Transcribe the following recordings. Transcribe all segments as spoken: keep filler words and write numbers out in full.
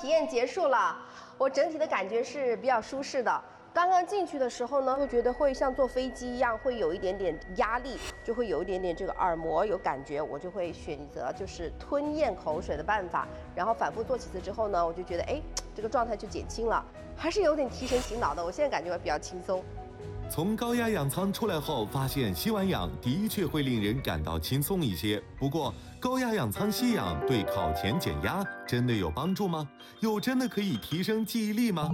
体验结束了，我整体的感觉是比较舒适的。刚刚进去的时候呢，会觉得会像坐飞机一样，会有一点点压力，就会有一点点这个耳膜有感觉，我就会选择就是吞咽口水的办法，然后反复做几次之后呢，我就觉得哎，这个状态就减轻了，还是有点提神醒脑的。我现在感觉比较轻松。 从高压氧舱出来后，发现吸完氧的确会令人感到轻松一些。不过，高压氧舱吸氧对考前减压真的有帮助吗？又真的可以提升记忆力吗？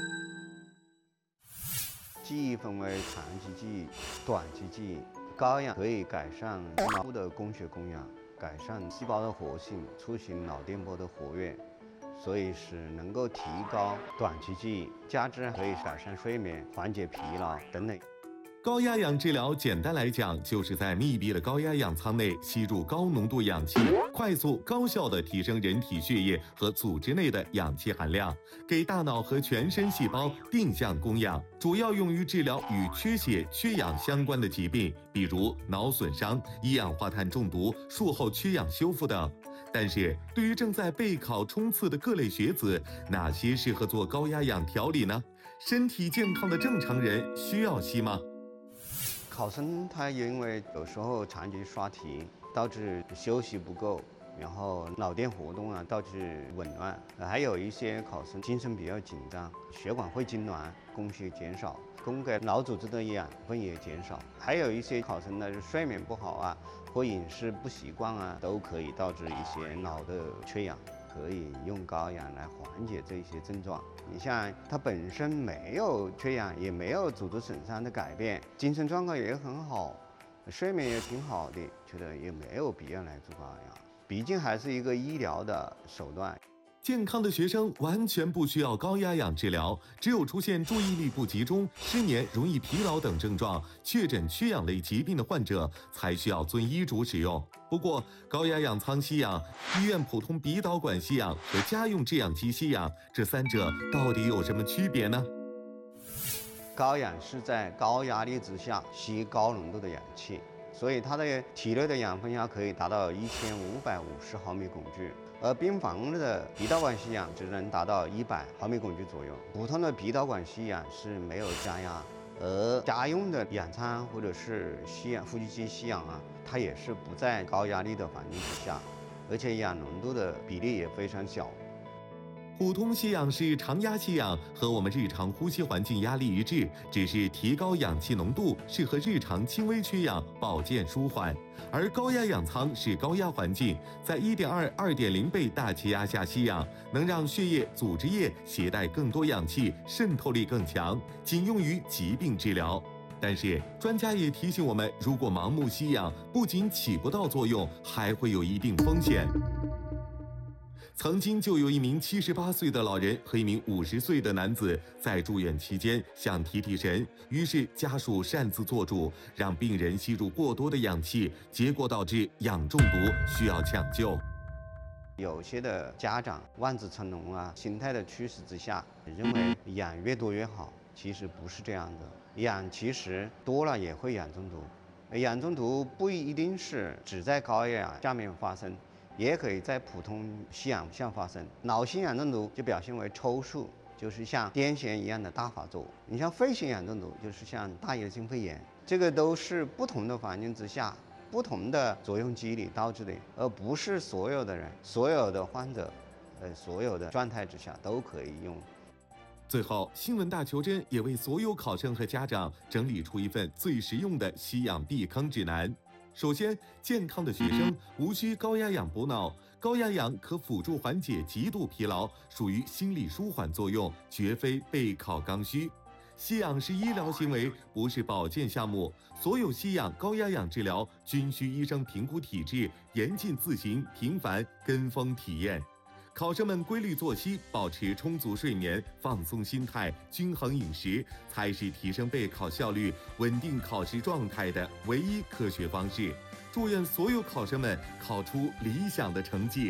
记忆分为长期记忆、短期记忆。高氧可以改善脑部的供血供氧，改善细胞的活性，促进脑电波的活跃，所以是能够提高短期记忆，加之可以改善睡眠、缓解疲劳等等。 高压氧治疗简单来讲，就是在密闭的高压氧舱内吸入高浓度氧气，快速高效地提升人体血液和组织内的氧气含量，给大脑和全身细胞定向供氧，主要用于治疗与缺血、缺氧相关的疾病，比如脑损伤、一氧化碳中毒、术后缺氧修复等。但是，对于正在备考冲刺的各类学子，哪些适合做高压氧调理呢？身体健康的正常人需要吸吗？ 考生他因为有时候长期刷题，导致休息不够，然后脑电活动啊导致紊乱，还有一些考生精神比较紧张，血管会痉挛，供血减少，供给脑组织的养分也减少，还有一些考生呢睡眠不好啊，或饮食不习惯啊，都可以导致一些脑的缺氧。可以用高氧来缓解这些症状。你像它本身没有缺氧，也没有组织损伤的改变，精神状况也很好，睡眠也挺好的，觉得也没有必要来做高氧。毕竟还是一个医疗的手段。 健康的学生完全不需要高压氧治疗，只有出现注意力不集中、失眠、容易疲劳等症状，确诊缺氧类疾病的患者才需要遵医嘱使用。不过，高压氧舱吸氧、医院普通鼻导管吸氧和家用制氧机吸氧，这三者到底有什么区别呢？ 高氧是在高压力之下吸高浓度的氧气，所以它的体内的氧分压可以达到一千五百五十毫米汞柱。而病房的鼻导管吸氧只能达到一百毫米汞柱左右，普通的鼻导管吸氧是没有加压，而家用的氧舱或者是吸氧呼吸机吸氧啊，它也是不在高压力的环境之下，而且氧浓度的比例也非常小。 普通吸氧是常压吸氧，和我们日常呼吸环境压力一致，只是提高氧气浓度，适合日常轻微缺氧、保健舒缓。而高压氧舱是高压环境，在 一点二、二点零 倍大气压下吸氧，能让血液、组织液携带更多氧气，渗透力更强，仅用于疾病治疗。但是专家也提醒我们，如果盲目吸氧，不仅起不到作用，还会有一定风险。曾经就有一名七十八岁的老人和一名五十岁的男子在住院期间想提提神，于是家属擅自做主，让病人吸入过多的氧气，结果导致氧中毒，需要抢救。 有些的家长望子成龙啊，心态的驱使之下，认为氧越多越好，其实不是这样的。氧其实多了也会氧中毒，氧中毒不一定是只在高压氧下面发生。也可以在普通吸氧下发生。脑性氧中毒就表现为抽搐，就是像癫痫一样的大发作。你像肺性氧中毒，就是像大叶性肺炎，这个都是不同的环境之下、不同的作用机理导致的，而不是所有的人、所有的患者、呃，所有的状态之下都可以用。 最后，新闻大求真也为所有考生和家长整理出一份最实用的吸氧避坑指南。首先，健康的学生无需高压氧补脑，高压氧可辅助缓解极度疲劳，属于心理舒缓作用，绝非备考刚需。吸氧是医疗行为，不是保健项目，所有吸氧、高压氧治疗均需医生评估体质，严禁自行、频繁跟风体验。考生们规律作息，保持充足睡眠，放松心态，均衡饮食，才是提升备考效率、稳定考试状态的唯一科学方式。祝愿所有考生们考出理想的成绩。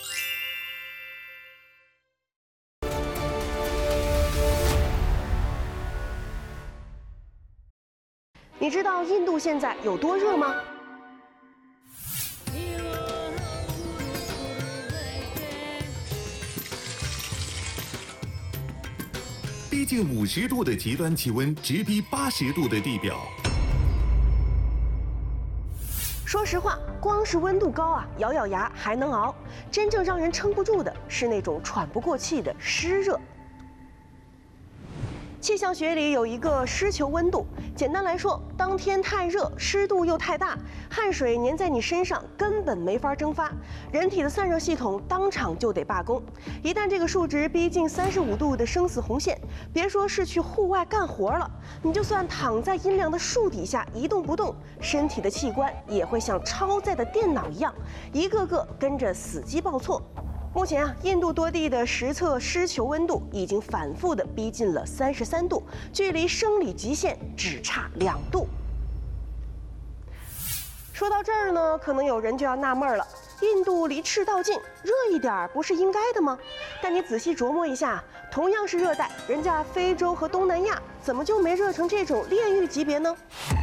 你知道印度现在有多热吗？ 接近五十度的极端气温直逼八十度的地表。 说实话，光是温度高啊，咬咬牙还能熬。真正让人撑不住的是那种喘不过气的湿热。气象学里有一个湿球温度，简单来说，当天太热，湿度又太大，汗水粘在你身上，根本没法蒸发，人体的散热系统当场就得罢工。一旦这个数值逼近三十五度的生死红线，别说是去户外干活了，你就算躺在阴凉的树底下一动不动，身体的器官也会像超载的电脑一样，一个个跟着死机报错。目前啊，印度多地的实测湿球温度已经反复的逼近了三十三度，距离生理极限只差两度。说到这儿呢，可能有人就要纳闷了：印度离赤道近，热一点不是应该的吗？但你仔细琢磨一下，同样是热带，人家非洲和东南亚怎么就没热成这种炼狱级别呢？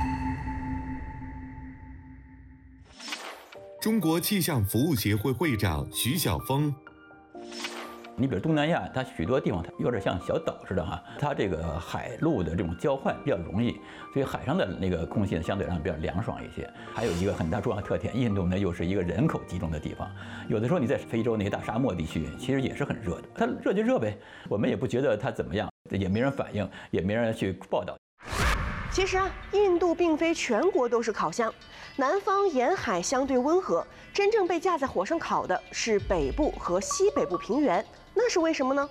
中国气象服务协会会长徐晓峰。 你比如东南亚，它许多地方它有点像小岛似的哈，它这个海陆的这种交换比较容易，所以海上的那个空气呢相对来说比较凉爽一些。还有一个很大重要的特点，印度呢又是一个人口集中的地方，有的时候你在非洲那些大沙漠地区，其实也是很热的，它热就热呗，我们也不觉得它怎么样，也没人反应，也没人去报道。 其实啊，印度并非全国都是烤箱，南方沿海相对温和，真正被架在火上烤的是北部和西北部平原，那是为什么呢？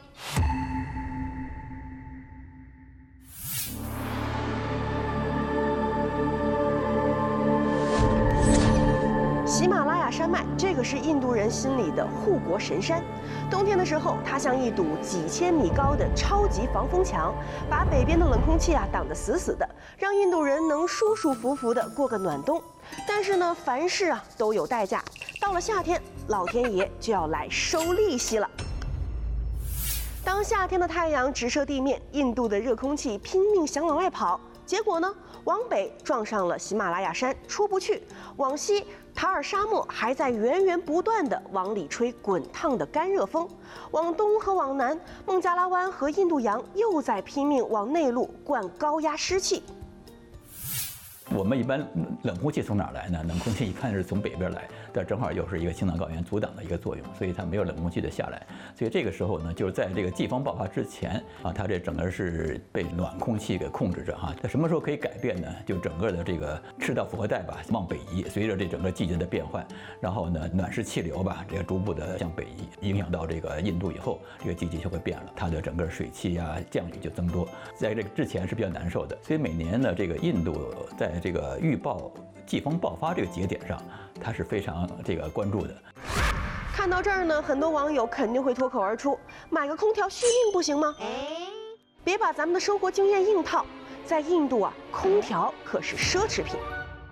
喜马拉雅山脉，这个是印度人心里的护国神山。冬天的时候，它像一堵几千米高的超级防风墙，把北边的冷空气啊挡得死死的，让印度人能舒舒服服的过个暖冬。但是呢，凡事啊都有代价，到了夏天，老天爷就要来收利息了。当夏天的太阳直射地面，印度的热空气拼命想往外跑，结果呢，往北撞上了喜马拉雅山，出不去；往西，塔尔沙漠还在源源不断地往里吹滚烫的干热风；往东和往南，孟加拉湾和印度洋又在拼命往内陆灌高压湿气。 我们一般冷空气从哪儿来呢？冷空气一看是从北边来，但正好又是一个青藏高原阻挡的一个作用，所以它没有冷空气的下来。所以这个时候呢，就是在这个季风爆发之前啊，它这整个是被暖空气给控制着哈。它什么时候可以改变呢？就整个的这个赤道复合带吧往北移，随着这整个季节的变换，然后呢暖湿气流吧这个逐步的向北移，影响到这个印度以后，这个季节就会变了，它的整个水汽啊降雨就增多。在这个之前是比较难受的，所以每年呢这个印度在这个预报季风爆发这个节点上，它是非常这个关注的。 看到这儿呢，很多网友肯定会脱口而出：买个空调续命不行吗？别把咱们的生活经验硬套，在印度啊，空调可是奢侈品。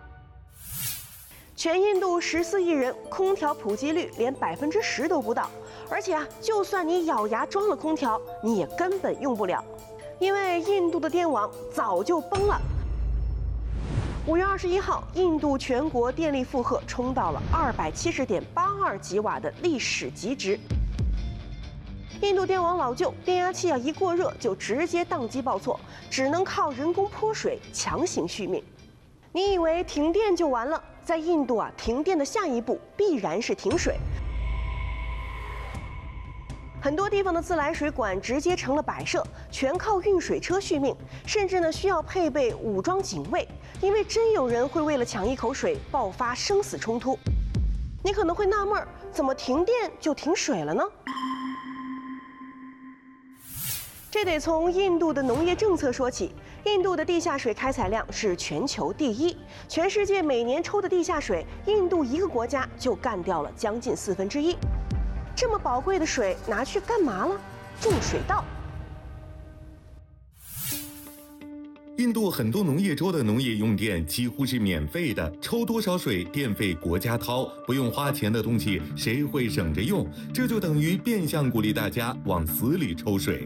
全印度十四亿人，空调普及率连百分之十都不到，而且啊，就算你咬牙装了空调，你也根本用不了，因为印度的电网早就崩了。五月二十一号，印度全国电力负荷冲到了二百七十点八二吉瓦的历史极值。印度电网老旧，电压器啊一过热就直接宕机报错，只能靠人工泼水强行续命。你以为停电就完了？在印度啊，停电的下一步必然是停水。很多地方的自来水管直接成了摆设，全靠运水车续命，甚至呢需要配备武装警卫，因为真有人会为了抢一口水爆发生死冲突。你可能会纳闷，怎么停电就停水了呢？这得从印度的农业政策说起。印度的地下水开采量是全球第一，全世界每年抽的地下水，印度一个国家就干掉了将近四分之一。这么宝贵的水拿去干嘛了？种水稻。 印度很多农业州的农业用电几乎是免费的，抽多少水电费国家掏，不用花钱的东西谁会省着用？这就等于变相鼓励大家往死里抽水。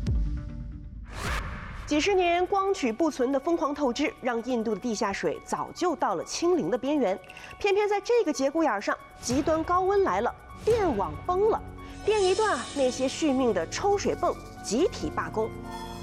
几十年光取不存的疯狂透支，让印度的地下水早就到了清零的边缘。偏偏在这个节骨眼上，极端高温来了，电网崩了，电一断，那些续命的抽水泵集体罢工。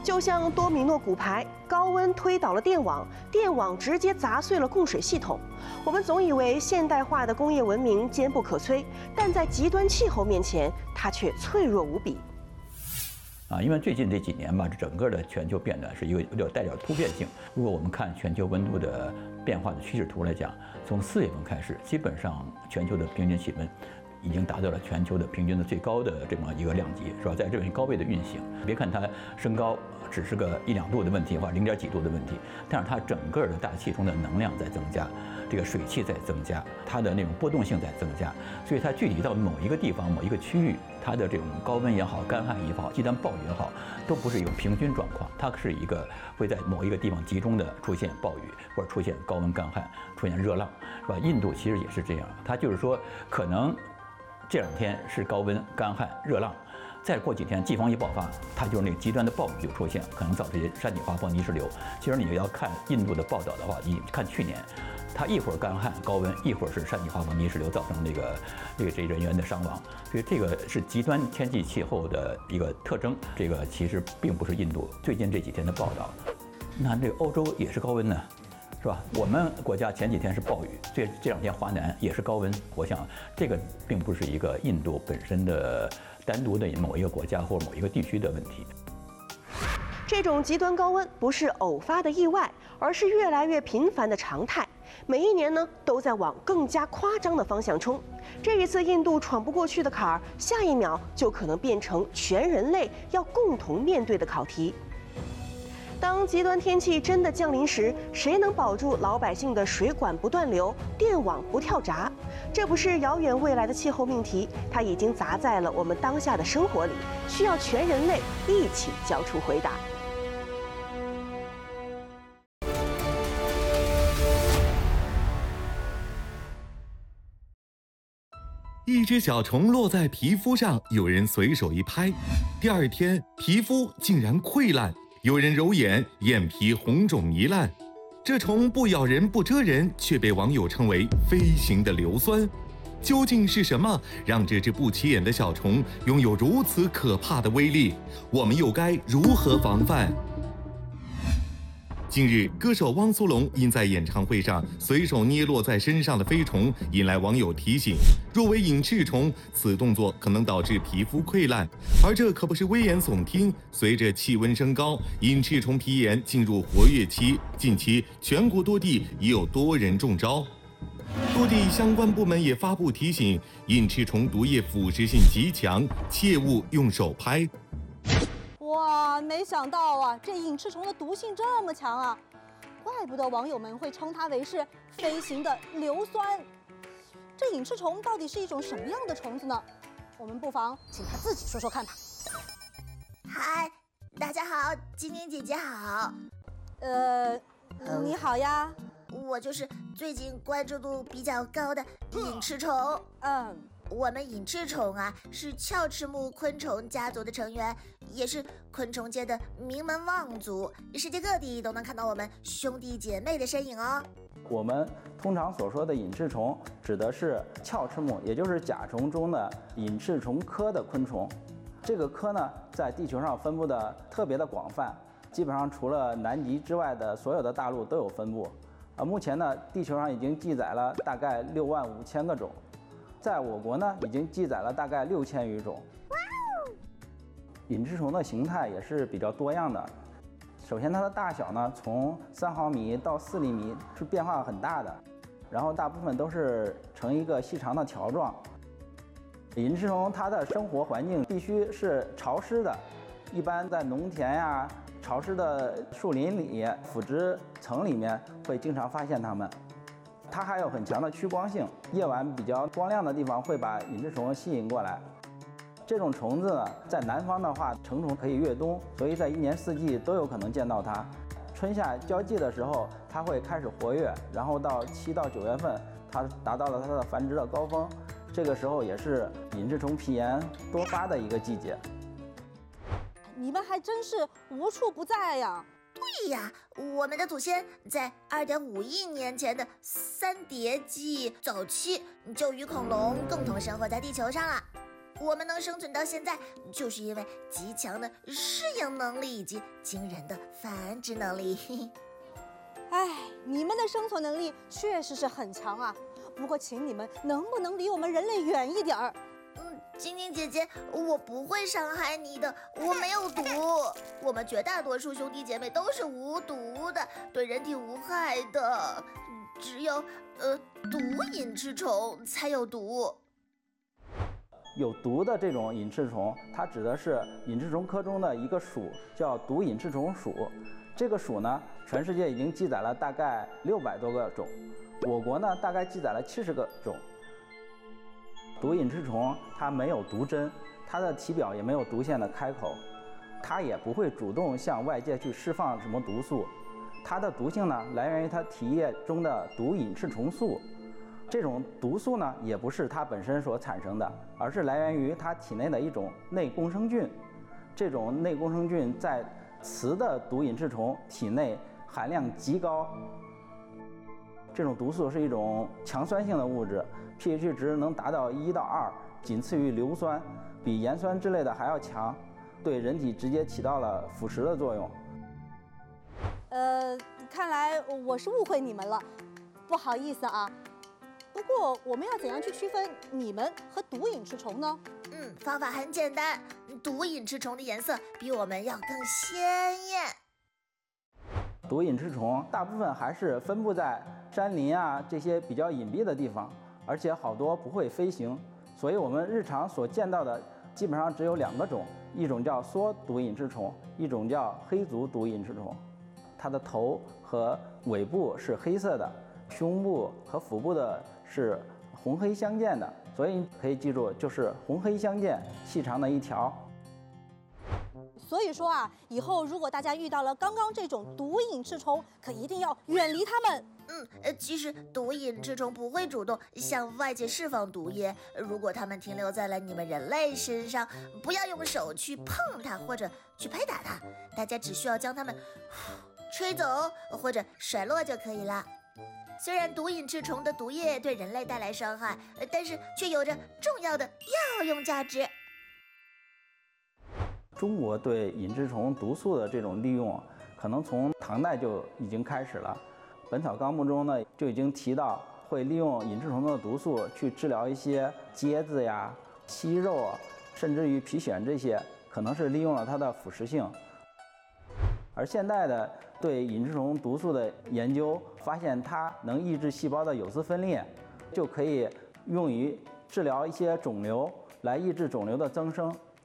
就像多米诺骨牌，高温推倒了电网，电网直接砸碎了供水系统。我们总以为现代化的工业文明坚不可摧，但在极端气候面前，它却脆弱无比。 啊，因为最近这几年吧，这整个的全球变暖是一个有点带点突变性。如果我们看全球温度的变化的趋势图来讲，从四月份开始，基本上全球的平均气温已经达到了全球的平均的最高的这么一个量级，是吧？在这种高位的运行，别看它升高只是个一两度的问题或者零点几度的问题，但是它整个的大气中的能量在增加，这个水汽在增加，它的那种波动性在增加，所以它具体到某一个地方、某一个区域，它的这种高温也好、干旱也好、极端暴雨也好，都不是一个平均状况，它是一个会在某一个地方集中的出现暴雨，或者出现高温干旱、出现热浪，是吧？印度其实也是这样，它就是说可能这两天是高温、干旱、热浪，再过几天季风一爆发，它就是那个极端的暴雨就出现，可能导致山体滑坡、泥石流。其实你要看印度的报道的话，你看去年，它一会儿干旱高温，一会儿是山体滑坡、泥石流，造成这个这个这人员的伤亡。所以这个是极端天气气候的一个特征。这个其实并不是印度最近这几天的报道。那这个欧洲也是高温呢，是吧？我们国家前几天是暴雨，这这两天华南也是高温。我想这个并不是一个印度本身的单独的某一个国家或某一个地区的问题。 这种极端高温不是偶发的意外，而是越来越频繁的常态。每一年呢，都在往更加夸张的方向冲。这一次印度闯不过去的坎儿，下一秒就可能变成全人类要共同面对的考题。当极端天气真的降临时，谁能保住老百姓的水管不断流、电网不跳闸？这不是遥远未来的气候命题，它已经砸在了我们当下的生活里，需要全人类一起交出回答。 一只小虫落在皮肤上，有人随手一拍，第二天皮肤竟然溃烂。有人揉眼，眼皮红肿糜烂。这虫不咬人不蛰人，却被网友称为飞行的硫酸。究竟是什么让这只不起眼的小虫拥有如此可怕的威力？我们又该如何防范？近日，歌手汪苏泷因在演唱会上随手捏落在身上的飞虫，引来网友提醒：若为隐翅虫，此动作可能导致皮肤溃烂。而这可不是危言耸听，随着气温升高，隐翅虫皮炎进入活跃期，近期全国多地已有多人中招。多地相关部门也发布提醒：隐翅虫毒液腐蚀性极强，切勿用手拍。 哇，没想到啊，这隐翅虫的毒性这么强啊！怪不得网友们会称它为是飞行的硫酸。这隐翅虫到底是一种什么样的虫子呢？我们不妨请它自己说说看吧。 嗨，大家好，晶晶姐姐好。 呃，你好呀。 我就是最近关注度比较高的隐翅虫。 嗯。 我们隐翅虫啊，是鞘翅目昆虫家族的成员，也是昆虫界的名门望族，世界各地都能看到我们兄弟姐妹的身影哦。 我们通常所说的隐翅虫，指的是鞘翅目，也就是甲虫中的隐翅虫科的昆虫。这个科呢，在地球上分布的特别的广泛，基本上除了南极之外的所有的大陆都有分布。啊，目前呢，地球上已经记载了大概六万五千个种。在我国呢，已经记载了大概六千余种。隐翅虫的形态也是比较多样的。首先，它的大小呢，从三毫米到四厘米是变化很大的，然后大部分都是呈一个细长的条状。隐翅虫它的生活环境必须是潮湿的，一般在农田呀、潮湿的树林里、腐殖层里面会经常发现它们。它还有很强的趋光性，夜晚比较光亮的地方会把隐翅虫吸引过来。这种虫子呢，在南方的话，成虫可以越冬，所以在一年四季都有可能见到它。春夏交际的时候，它会开始活跃，然后到七到九月份，它达到了它的繁殖的高峰。这个时候也是隐翅虫皮炎多发的一个季节。 你们还真是无处不在呀！ 对呀，我们的祖先在二点五亿年前的三叠纪早期就与恐龙共同生活在地球上了。 我们能生存到现在，就是因为极强的适应能力以及惊人的繁殖能力。 哎，你们的生存能力确实是很强啊，不过请你们能不能离我们人类远一点儿？ 嗯，晶晶姐姐，我不会伤害你的，我没有毒。我们绝大多数兄弟姐妹都是无毒的，对人体无害的，只有呃毒隐翅虫才有毒。 有毒的这种隐翅虫，它指的是隐翅虫科中的一个属，叫毒隐翅虫属。这个属呢，全世界已经记载了大概六百多个种，我国呢大概记载了七十个种。毒隐翅虫它没有毒针，它的体表也没有毒腺的开口，它也不会主动向外界去释放什么毒素。它的毒性呢，来源于它体液中的毒隐翅虫素。这种毒素呢，也不是它本身所产生的，而是来源于它体内的一种内共生菌。这种内共生菌在雌的毒隐翅虫体内含量极高。这种毒素是一种强酸性的物质 ，pH 值能达到一到二，仅次于硫酸，比盐酸之类的还要强，对人体直接起到了腐蚀的作用。 呃，看来我是误会你们了，不好意思啊。不过我们要怎样去区分你们和毒隐翅虫呢？ 嗯，方法很简单，毒隐翅虫的颜色比我们要更鲜艳。 毒隐翅虫大部分还是分布在山林啊这些比较隐蔽的地方，而且好多不会飞行，所以我们日常所见到的基本上只有两个种，一种叫梭毒隐翅虫，一种叫黑足毒隐翅虫。它的头和尾部是黑色的，胸部和腹部的是红黑相间的，所以可以记住，就是红黑相间，细长的一条。 所以说啊，以后如果大家遇到了刚刚这种毒隐翅虫，可一定要远离它们。 嗯，呃，其实毒隐翅虫不会主动向外界释放毒液，如果它们停留在了你们人类身上，不要用手去碰它或者去拍打它，大家只需要将它们吹走或者甩落就可以了。虽然毒隐翅虫的毒液对人类带来伤害，但是却有着重要的药用价值。 中国对隐翅虫毒素的这种利用，可能从唐代就已经开始了。《本草纲目》中呢就已经提到，会利用隐翅虫的毒素去治疗一些疖子呀、息肉啊，甚至于皮癣这些，可能是利用了它的腐蚀性。而现代的对隐翅虫毒素的研究发现，它能抑制细胞的有丝分裂，就可以用于治疗一些肿瘤，来抑制肿瘤的增生。